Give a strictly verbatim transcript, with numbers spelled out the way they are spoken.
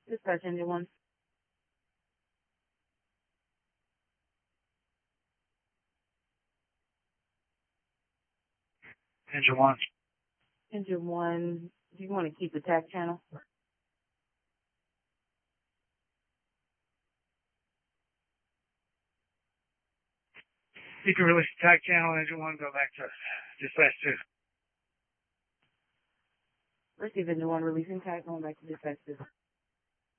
Dispatch engine one. Engine one. Engine one. Do you want to keep the tack channel? You can release the tack channel, engine one, go back to dispatch two. Receive engine one, releasing tack, going back to dispatch two.